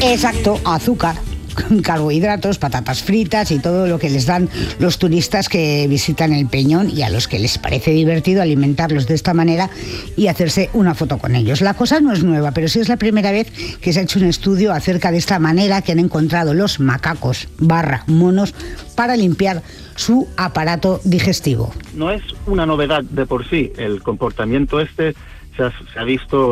Exacto, azúcar, carbohidratos, patatas fritas y todo lo que les dan los turistas que visitan el Peñón y a los que les parece divertido alimentarlos de esta manera y hacerse una foto con ellos. La cosa no es nueva, pero sí es la primera vez que se ha hecho un estudio acerca de esta manera que han encontrado los macacos / monos para limpiar su aparato digestivo. No es una novedad de por sí, el comportamiento se ha visto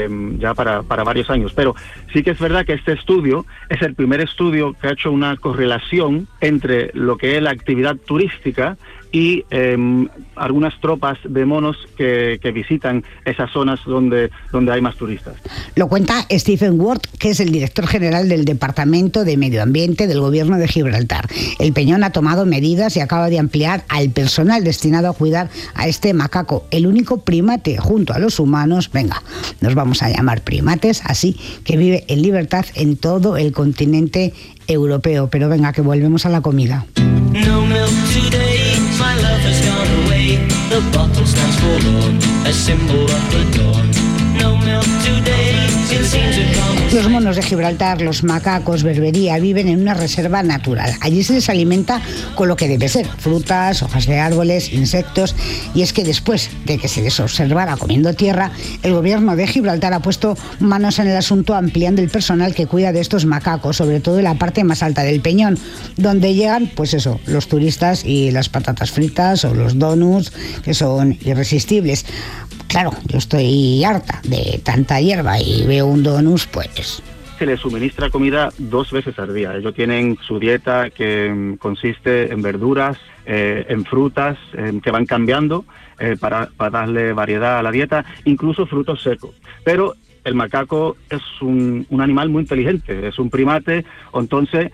ya para varios años, pero sí que es verdad que este estudio es el primer estudio que ha hecho una correlación entre lo que es la actividad turística y algunas tropas de monos que visitan esas zonas donde hay más turistas. Lo cuenta Stephen Ward, que es el director general del Departamento de Medio Ambiente del Gobierno de Gibraltar. El Peñón ha tomado medidas y acaba de ampliar al personal destinado a cuidar a este macaco, el único primate junto a los humanos, nos vamos a llamar primates, así, que vive en libertad en todo el continente europeo. Pero venga, que volvemos a la comida. No milk today, my love has gone away. The bottle stands forlorn, a symbol of the dawn. No milk today, it seems to come. Los monos de Gibraltar, los macacos, berbería, viven en una reserva natural. Allí se les alimenta con lo que debe ser, frutas, hojas de árboles, insectos. Y es que después de que se les observara comiendo tierra, el gobierno de Gibraltar ha puesto manos en el asunto ampliando el personal que cuida de estos macacos, sobre todo en la parte más alta del Peñón, donde llegan, los turistas y las patatas fritas o los donuts, que son irresistibles. Claro, yo estoy harta de tanta hierba y veo un donut, Se les suministra comida 2 veces al día. Ellos tienen su dieta que consiste en verduras, en frutas, que van cambiando para darle variedad a la dieta, incluso frutos secos. Pero el macaco es un animal muy inteligente, es un primate, entonces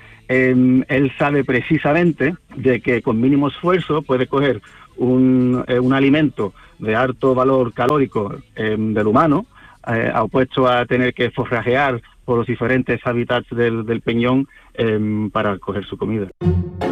él sabe precisamente de que con mínimo esfuerzo puede coger un alimento de alto valor calórico del humano, opuesto a tener que forrajear por los diferentes hábitats del Peñón para coger su comida.